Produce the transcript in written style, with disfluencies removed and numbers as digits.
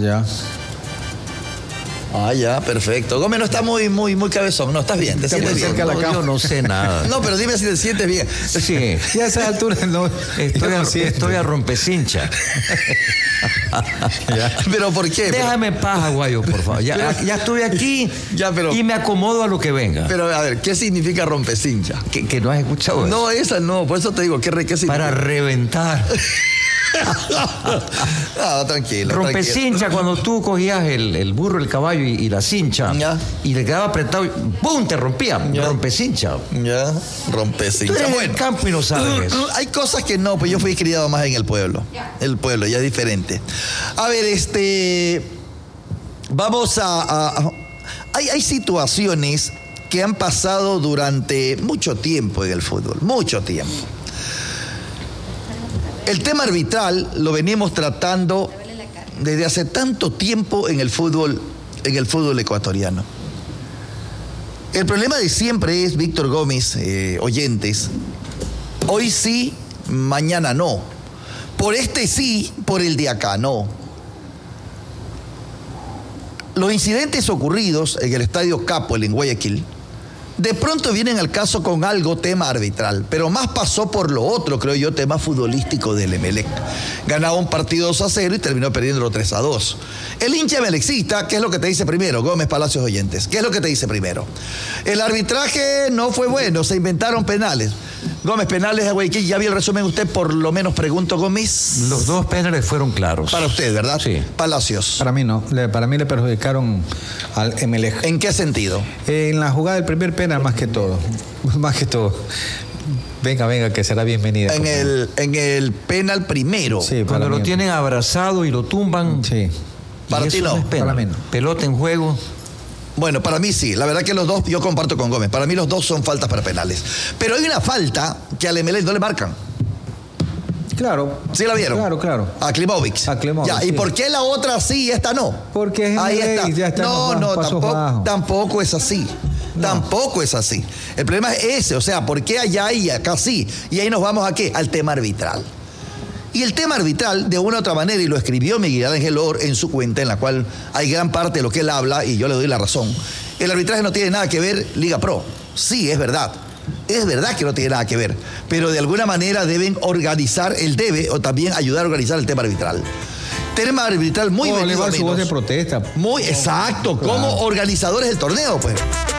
Ya. Ah, ya, perfecto. Gómez no está muy cabezón, no, estás bien, te sientes bien. cerca de la cama. Yo no sé nada. No, pero dime si te sientes bien. Sí. Y a esas alturas no. Estoy a rompecincha. ¿Pero por qué? Déjame en paz, Aguayo, por favor. Ya estoy aquí y me acomodo a lo que venga. Pero, a ver, ¿qué significa rompecincha? Que no has escuchado eso. No, esa no, por eso te digo, ¿qué significa? Para reventar. No, tranquilo. Rompecincha, cuando tú cogías el burro, el caballo y la cincha, Ya. y le quedaba apretado, ¡pum! Te rompía. Ya. Rompecincha. Ya, Tú rompecincha. eres Bueno, del campo y no sabes eso. hay cosas que no, pues yo fui criado más en el pueblo. El pueblo, ya es diferente. A ver, vamos hay situaciones que han pasado durante mucho tiempo en el fútbol, mucho tiempo. El tema arbitral lo venimos tratando desde hace tanto tiempo en el fútbol ecuatoriano. El problema de siempre es, Víctor Gómez, oyentes, hoy sí, mañana no. Por este sí, por el de acá no. Los incidentes ocurridos en el Estadio Capel en Guayaquil, de pronto vienen al caso con algo tema arbitral, pero más pasó por lo otro, creo yo, tema futbolístico del Emelec. Ganaba un partido 2-0 y terminó perdiéndolo 3-2. El hincha emelecista, ¿qué es lo que te dice primero? Gómez Palacios oyentes, ¿qué es lo que te dice primero? El arbitraje no fue bueno, se inventaron penales. Gómez, penales a Guayaquil, ya vi el resumen usted, por lo menos pregunto, Gómez. Los dos penales fueron claros. Para usted, ¿verdad? Sí. Palacios. Para mí no. Para mí le perjudicaron al Emelec. ¿En qué sentido? En la jugada del primer penal, más que todo. Más que todo. Venga, que será bienvenida. En el penal primero. Sí, Cuando para lo mí. tienen abrazado y lo tumban. Sí. Para y ti eso no. es penal. Para mí no. Pelota en juego. Bueno, para mí sí. La verdad que los dos, yo comparto con Gómez. Para mí los dos son faltas para penales. Pero hay una falta que al Emelec no le marcan. Claro. ¿Sí la vieron? Claro. A Klimovic. A Klimovic, Ya, ¿y sí. por qué la otra sí y esta no? Porque es ahí Emelec, está. ya está No, tampoco es así. No. Tampoco es así. El problema es ese, o sea, ¿por qué allá y acá sí? Y ahí nos vamos a qué? Al tema arbitral. Y el tema arbitral, de una u otra manera, y lo escribió Miguel Ángel Or en su cuenta, en la cual hay gran parte de lo que él habla, y yo le doy la razón. El arbitraje no tiene nada que ver Liga Pro. Sí, es verdad. Es verdad que no tiene nada que ver. Pero de alguna manera deben organizar, él debe, o también ayudar a organizar el tema arbitral. Tema arbitral muy venido a su voz de menos. protesta. Muy exacto, Claro. como organizadores del torneo, pues.